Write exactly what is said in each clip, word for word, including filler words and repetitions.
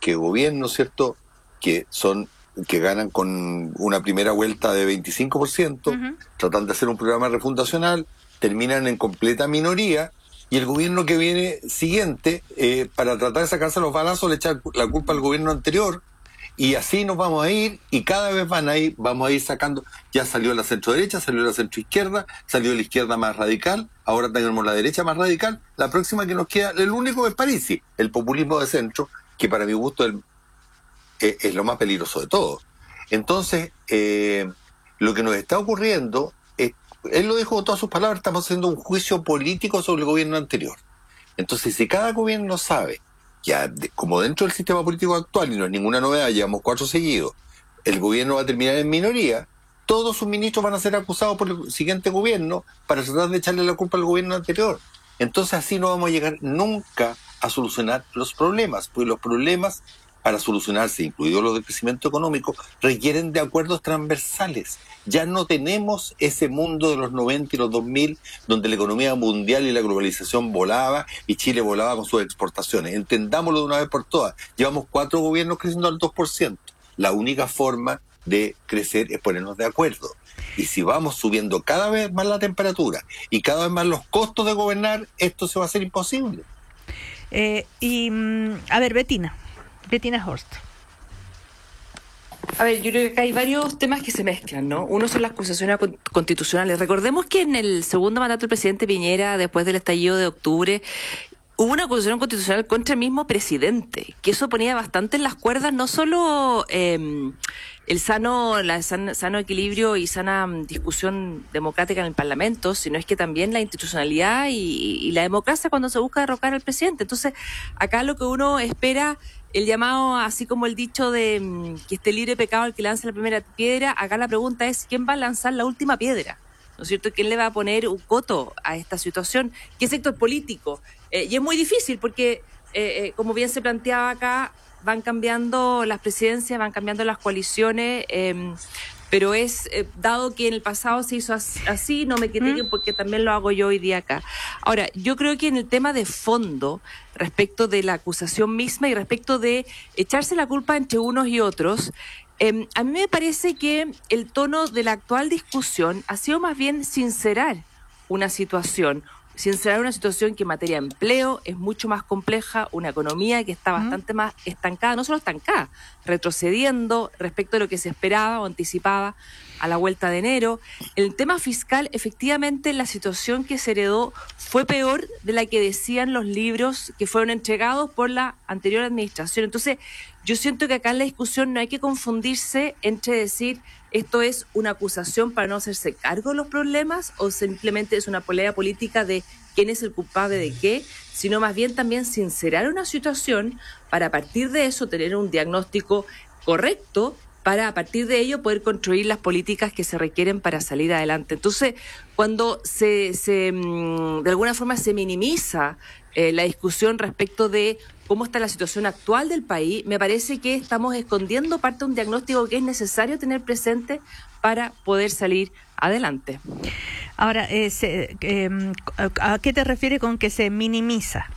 que gobiernos, ¿cierto?, que son que ganan con una primera vuelta de veinticinco por ciento, uh-huh. tratan de hacer un programa refundacional, terminan en completa minoría, y el gobierno que viene siguiente, eh, para tratar de sacarse los balazos, le echa la culpa al gobierno anterior, y así nos vamos a ir, y cada vez van a ir, vamos a ir sacando, ya salió la centro derecha, salió la centro izquierda, salió la izquierda más radical, ahora tenemos la derecha más radical, la próxima que nos queda, el único es Parisi, el populismo de centro, que para mi gusto es, es, es lo más peligroso de todo. Entonces, eh, lo que nos está ocurriendo, es, él lo dijo con todas sus palabras, estamos haciendo un juicio político sobre el gobierno anterior. Entonces, si cada gobierno sabe, ya de, como dentro del sistema político actual, y no es ninguna novedad, llevamos cuatro seguidos, el gobierno va a terminar en minoría, todos sus ministros van a ser acusados por el siguiente gobierno para tratar de echarle la culpa al gobierno anterior. Entonces así no vamos a llegar nunca a solucionar los problemas, pues los problemas, para solucionarse, incluidos los del crecimiento económico, requieren de acuerdos transversales. Ya no tenemos ese mundo de los noventa y los dos mil, donde la economía mundial y la globalización volaba y Chile volaba con sus exportaciones. Entendámoslo de una vez por todas. Llevamos cuatro gobiernos creciendo al dos por ciento. La única forma de crecer es ponernos de acuerdo. Y si vamos subiendo cada vez más la temperatura y cada vez más los costos de gobernar, esto se va a hacer imposible. Eh, y, a ver, Bettina. Bettina Horst. A ver, yo creo que acá hay varios temas que se mezclan, ¿no? Uno son las acusaciones constitucionales. Recordemos que en el segundo mandato del presidente Piñera, después del estallido de octubre, hubo una acusación constitucional contra el mismo presidente, que eso ponía bastante en las cuerdas, no solo eh, el sano, la san, sano equilibrio y sana discusión democrática en el Parlamento, sino es que también la institucionalidad y, y la democracia cuando se busca derrocar al presidente. Entonces, acá lo que uno espera, el llamado, así como el dicho de que esté libre de pecado el que lanza la primera piedra, acá la pregunta es ¿quién va a lanzar la última piedra? ¿No es cierto? ¿Quién le va a poner un coto a esta situación? ¿Qué sector político? Eh, y es muy difícil porque, eh, eh, como bien se planteaba acá, van cambiando las presidencias, van cambiando las coaliciones, eh, pero es, eh, dado que en el pasado se hizo así, no me critiquen porque también lo hago yo hoy día acá. Ahora, yo creo que en el tema de fondo, respecto de la acusación misma y respecto de echarse la culpa entre unos y otros, eh, a mí me parece que el tono de la actual discusión ha sido más bien sincerar una situación, sincerar una situación que en materia de empleo es mucho más compleja, una economía que está bastante más estancada, no solo estancada, retrocediendo respecto a lo que se esperaba o anticipaba a la vuelta de enero. El tema fiscal, efectivamente, la situación que se heredó fue peor de la que decían los libros que fueron entregados por la anterior administración. Entonces, yo siento que acá en la discusión no hay que confundirse entre decir esto es una acusación para no hacerse cargo de los problemas o simplemente es una pelea política de quién es el culpable de qué, sino más bien también sincerar una situación para a partir de eso tener un diagnóstico correcto para a partir de ello poder construir las políticas que se requieren para salir adelante. Entonces, cuando se, se de alguna forma se minimiza eh, la discusión respecto de cómo está la situación actual del país, me parece que estamos escondiendo parte de un diagnóstico que es necesario tener presente para poder salir adelante. Ahora, eh, se, eh, ¿a qué te refieres con que se minimiza?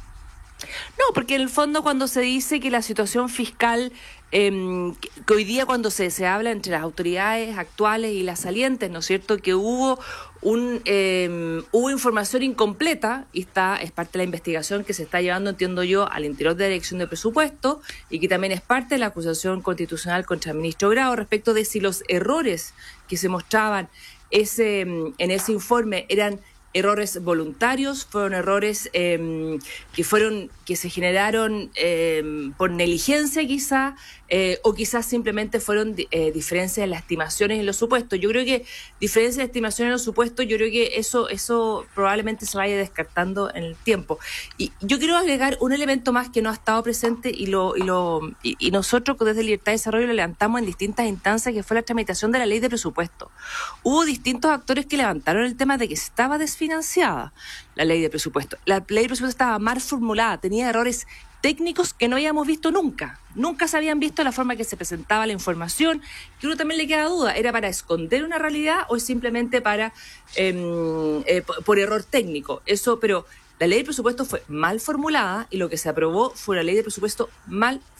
No, porque en el fondo cuando se dice que la situación fiscal, eh, que hoy día cuando se, se habla entre las autoridades actuales y las salientes, ¿no es cierto?, que hubo un eh, hubo información incompleta, y está es parte de la investigación que se está llevando, entiendo yo, al interior de la Dirección de Presupuesto, y que también es parte de la acusación constitucional contra el ministro Grau respecto de si los errores que se mostraban ese en ese informe eran errores voluntarios, fueron errores eh, que fueron que se generaron eh, por negligencia quizá, eh, o quizás simplemente fueron eh, diferencias en las estimaciones y en los supuestos. Yo creo que diferencias de estimaciones en los supuestos, yo creo que eso eso probablemente se vaya descartando en el tiempo. Y yo quiero agregar un elemento más que no ha estado presente y lo y lo y, y nosotros desde Libertad y Desarrollo lo levantamos en distintas instancias, que fue la tramitación de la ley de presupuesto. Hubo distintos actores que levantaron el tema de que se estaba desfinanciada la ley de presupuesto. La ley de presupuesto estaba mal formulada, tenía errores técnicos que no habíamos visto nunca. Nunca se habían visto la forma que se presentaba la información, que uno también le queda duda, ¿era para esconder una realidad o es simplemente para eh, eh, por error técnico? Eso, pero la ley de presupuesto fue mal formulada y lo que se aprobó fue una ley de presupuesto mal